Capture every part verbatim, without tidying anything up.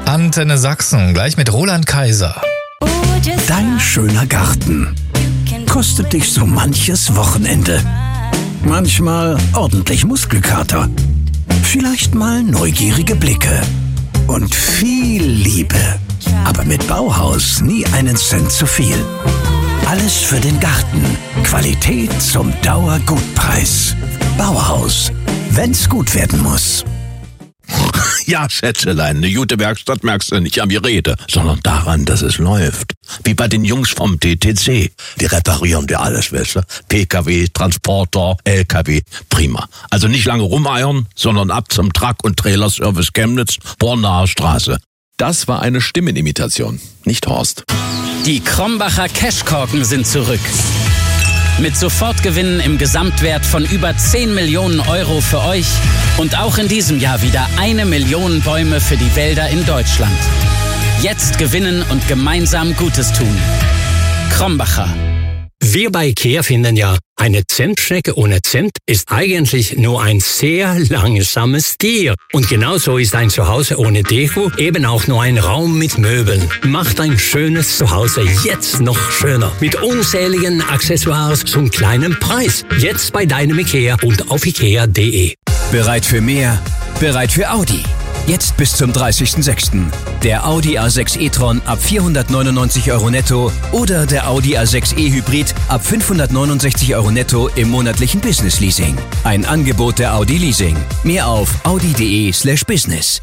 Antenne Sachsen, gleich mit Roland Kaiser. Dein schöner Garten kostet dich so manches Wochenende. Manchmal ordentlich Muskelkater. Vielleicht mal neugierige Blicke. Und viel Liebe. Aber mit Bauhaus nie einen Cent zu viel. Alles für den Garten. Qualität zum Dauergutpreis. Bauhaus. Wenn's gut werden muss. Ja, Schätzelein, eine gute Werkstatt merkst du nicht am Gerede, sondern daran, dass es läuft. Wie bei den Jungs vom T T C. Die reparieren dir alles, weißt du? P K W, Transporter, L K W. Prima. Also nicht lange rumeiern, sondern ab zum Truck- und Trailerservice Chemnitz, Bornaer Straße. Das war eine Stimmenimitation, nicht Horst. Die Krombacher Cashkorken sind zurück. Mit Sofortgewinnen im Gesamtwert von über zehn Millionen Euro für euch und auch in diesem Jahr wieder eine Million Bäume für die Wälder in Deutschland. Jetzt gewinnen und gemeinsam Gutes tun. Krombacher. Wir bei IKEA finden ja, eine Zentstrecke ohne Cent ist eigentlich nur ein sehr langsames Tier. Und genauso ist ein Zuhause ohne Deko eben auch nur ein Raum mit Möbeln. Macht ein schönes Zuhause jetzt noch schöner. Mit unzähligen Accessoires zum kleinen Preis. Jetzt bei deinem IKEA und auf ikea punkt de. Bereit für mehr? Bereit für Audi. Jetzt bis zum dreißigsten sechsten Der Audi A sechs e-tron ab vierhundertneunundneunzig Euro netto oder der Audi A sechs e-Hybrid ab fünfhundertneunundsechzig Euro netto im monatlichen Business Leasing. Ein Angebot der Audi Leasing. Mehr auf audi punkt de slash business.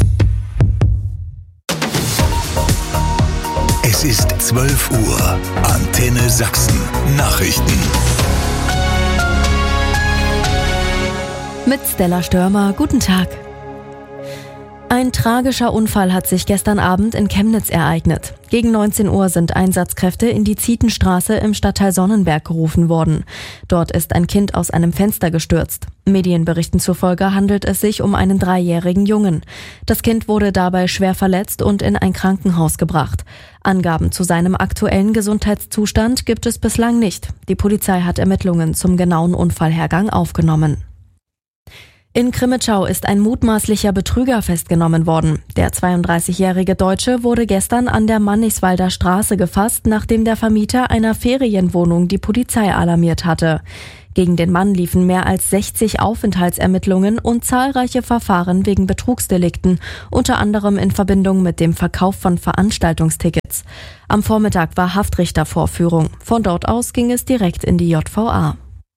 Es ist zwölf Uhr. Antenne Sachsen. Nachrichten. Mit Stella Störmer, guten Tag. Ein tragischer Unfall hat sich gestern Abend in Chemnitz ereignet. Gegen neunzehn Uhr sind Einsatzkräfte in die Zietenstraße im Stadtteil Sonnenberg gerufen worden. Dort ist ein Kind aus einem Fenster gestürzt. Medienberichten zufolge handelt es sich um einen dreijährigen Jungen. Das Kind wurde dabei schwer verletzt und in ein Krankenhaus gebracht. Angaben zu seinem aktuellen Gesundheitszustand gibt es bislang nicht. Die Polizei hat Ermittlungen zum genauen Unfallhergang aufgenommen. In Crimmitschau ist ein mutmaßlicher Betrüger festgenommen worden. Der zweiunddreißigjährige Deutsche wurde gestern an der Mannichswalder Straße gefasst, nachdem der Vermieter einer Ferienwohnung die Polizei alarmiert hatte. Gegen den Mann liefen mehr als sechzig Aufenthaltsermittlungen und zahlreiche Verfahren wegen Betrugsdelikten, unter anderem in Verbindung mit dem Verkauf von Veranstaltungstickets. Am Vormittag war Haftrichtervorführung. Von dort aus ging es direkt in die J V A.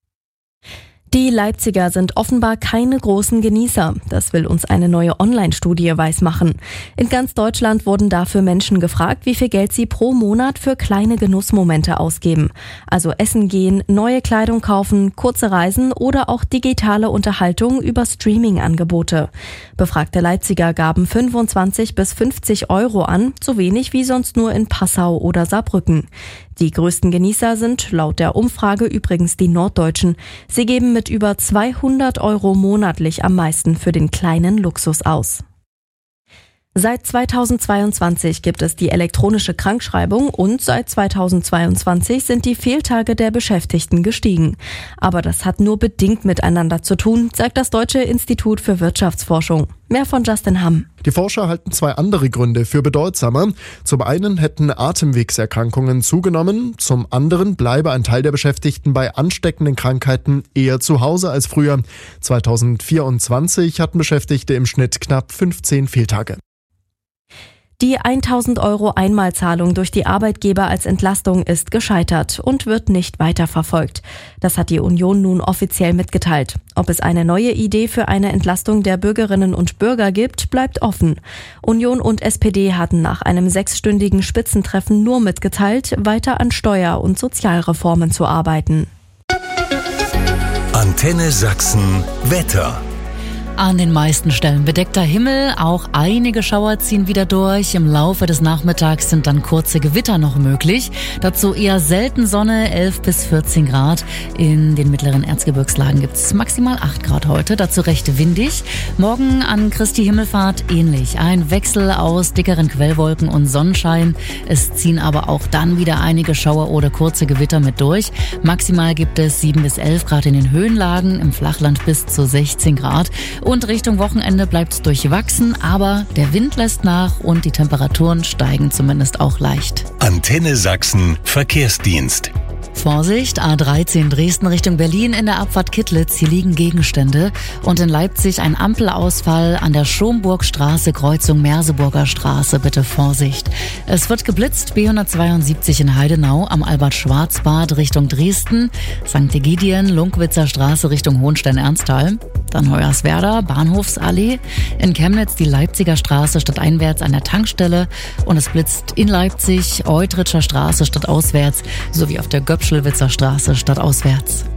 Die Leipziger sind offenbar keine großen Genießer. Das will uns eine neue Online-Studie weismachen. In ganz Deutschland wurden dafür Menschen gefragt, wie viel Geld sie pro Monat für kleine Genussmomente ausgeben. Also essen gehen, neue Kleidung kaufen, kurze Reisen oder auch digitale Unterhaltung über Streaming-Angebote. Befragte Leipziger gaben fünfundzwanzig bis fünfzig Euro an, so wenig wie sonst nur in Passau oder Saarbrücken. Die größten Genießer sind laut der Umfrage übrigens die Norddeutschen. Sie geben mit über zweihundert Euro monatlich am meisten für den kleinen Luxus aus. Seit zweitausendzweiundzwanzig gibt es die elektronische Krankschreibung und seit zweitausendzweiundzwanzig sind die Fehltage der Beschäftigten gestiegen. Aber das hat nur bedingt miteinander zu tun, sagt das Deutsche Institut für Wirtschaftsforschung. Mehr von Justin Hamm. Die Forscher halten zwei andere Gründe für bedeutsamer. Zum einen hätten Atemwegserkrankungen zugenommen, zum anderen bleibe ein Teil der Beschäftigten bei ansteckenden Krankheiten eher zu Hause als früher. zweitausendvierundzwanzig hatten Beschäftigte im Schnitt knapp fünfzehn Fehltage. Die tausend Euro Einmalzahlung durch die Arbeitgeber als Entlastung ist gescheitert und wird nicht weiterverfolgt. Das hat die Union nun offiziell mitgeteilt. Ob es eine neue Idee für eine Entlastung der Bürgerinnen und Bürger gibt, bleibt offen. Union und S P D hatten nach einem sechsstündigen Spitzentreffen nur mitgeteilt, weiter an Steuer- und Sozialreformen zu arbeiten. Antenne Sachsen Wetter. An den meisten Stellen bedeckter Himmel, auch einige Schauer ziehen wieder durch. Im Laufe des Nachmittags sind dann kurze Gewitter noch möglich. Dazu eher selten Sonne, elf bis vierzehn Grad. In den mittleren Erzgebirgslagen gibt es maximal acht Grad heute, dazu recht windig. Morgen an Christi Himmelfahrt ähnlich. Ein Wechsel aus dickeren Quellwolken und Sonnenschein. Es ziehen aber auch dann wieder einige Schauer oder kurze Gewitter mit durch. Maximal gibt es sieben bis elf Grad in den Höhenlagen, im Flachland bis zu sechzehn Grad. Und Richtung Wochenende bleibt es durchwachsen, aber der Wind lässt nach und die Temperaturen steigen zumindest auch leicht. Antenne Sachsen Verkehrsdienst. Vorsicht, A dreizehn Dresden Richtung Berlin in der Abfahrt Kittlitz. Hier liegen Gegenstände. Und in Leipzig ein Ampelausfall an der Schomburgstraße, Kreuzung Merseburger Straße. Bitte Vorsicht. Es wird geblitzt, B hundertzweiundsiebzig in Heidenau am Albert-Schwarz-Bad Richtung Dresden. Sankt Egidien, Lunkwitzer Straße Richtung Hohenstein-Ernsthal. Dann Hoyerswerda, Bahnhofsallee. In Chemnitz die Leipziger Straße stadteinwärts an der Tankstelle. Und es blitzt in Leipzig, Eutritscher Straße stadtauswärts sowie auf der Göpschelwitzer Straße stadtauswärts.